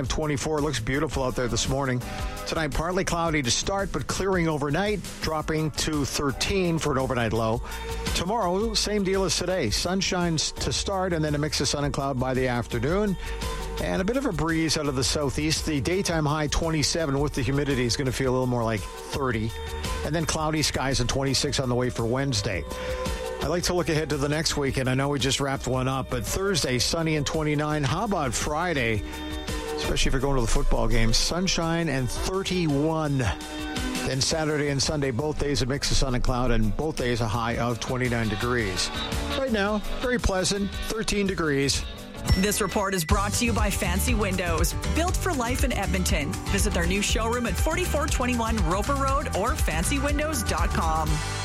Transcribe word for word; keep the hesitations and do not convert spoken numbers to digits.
of twenty-four. Looks beautiful out there this morning. Tonight, partly cloudy to start, but clearing overnight, dropping to thirteen for an overnight low. Tomorrow, same deal as today. Sunshine to start, and then a mix of sun and cloud by the afternoon. And a bit of a breeze out of the southeast. The daytime high twenty-seven with the humidity is going to feel a little more like thirty. And then cloudy skies at twenty-six on the way for Wednesday. I like to look ahead to the next weekend. I know we just wrapped one up, but Thursday, sunny and twenty-nine. How about Friday? Especially if you're going to the football game. Sunshine and thirty-one. Then Saturday and Sunday, both days a mix of sun and cloud, and both days a high of twenty-nine degrees. Right now, very pleasant, thirteen degrees. This report is brought to you by Fancy Windows, built for life in Edmonton. Visit their new showroom at forty-four twenty-one Roper Road or fancy windows dot com.